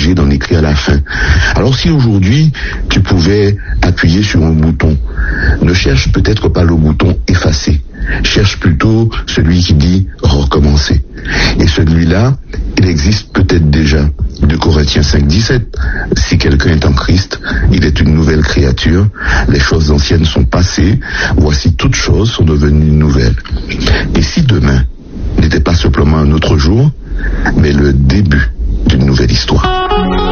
obligé d'en écrire à la fin. Alors si aujourd'hui tu pouvais appuyer sur un bouton, ne cherche peut-être pas le bouton effacer, cherche plutôt celui qui dit recommencer. Et celui-là, il existe peut-être déjà. 2 Corinthiens 5,17, si quelqu'un est en Christ, il est une nouvelle créature, les choses anciennes sont passées, voici toutes choses sont devenues nouvelles. Et si demain n'était pas simplement un autre jour, mais le début d'une nouvelle histoire.